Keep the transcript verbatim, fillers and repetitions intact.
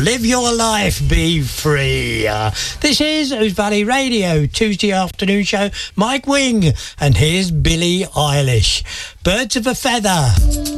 Live your life, be free. Uh, this is Ouse Valley Radio, Tuesday afternoon show. Mike Wing, and here's Billie Eilish. Birds of a Feather.